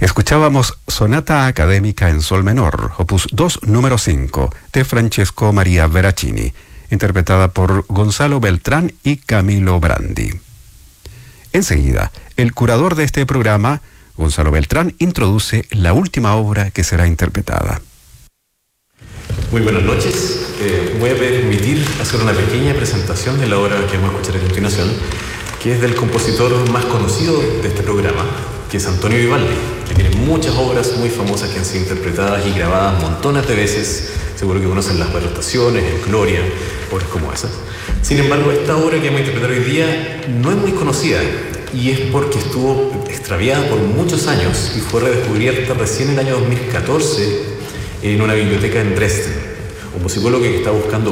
Escuchábamos Sonata Académica en Sol Menor, opus 2, número 5, de Francesco Maria Veracini, interpretada por Gonzalo Beltrán y Camilo Brandi. Enseguida, el curador de este programa, Gonzalo Beltrán, introduce la última obra que será interpretada. Muy buenas noches. Voy a permitir hacer una pequeña presentación de la obra que vamos a escuchar a continuación, que es del compositor más conocido de este programa, que es Antonio Vivaldi, que tiene muchas obras muy famosas que han sido interpretadas y grabadas montones de veces. Seguro que conocen Las Cuatro Estaciones, El Gloria, obras como esas. Sin embargo, esta obra que vamos a interpretar hoy día no es muy conocida, y es porque estuvo extraviada por muchos años y fue redescubierta recién en el año 2014 en una biblioteca en Dresden. Un musicólogo que está buscando